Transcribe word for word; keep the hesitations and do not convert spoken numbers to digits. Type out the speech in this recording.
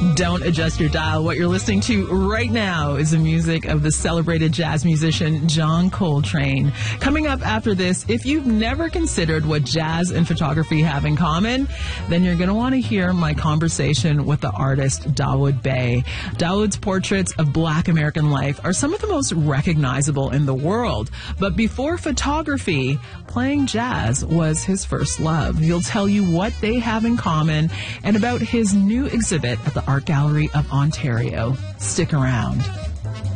Don't adjust your dial. What you're listening to right now is the music of the celebrated jazz musician John Coltrane. Coming up after this, if you've never considered what jazz and photography have in common, then you're going to want to hear my conversation with the artist Dawood Bey. Dawood's portraits of Black American life are some of the most recognizable in the world. But before photography, playing jazz was his first love. He'll tell you what they have in common and about his new exhibit at the Art Gallery of Ontario. Stick around.